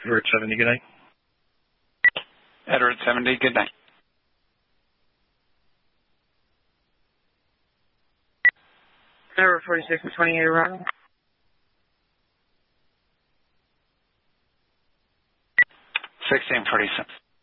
Edward 70, good night. Edward 70, good night. Edward 46 and 28, Roger. 1646.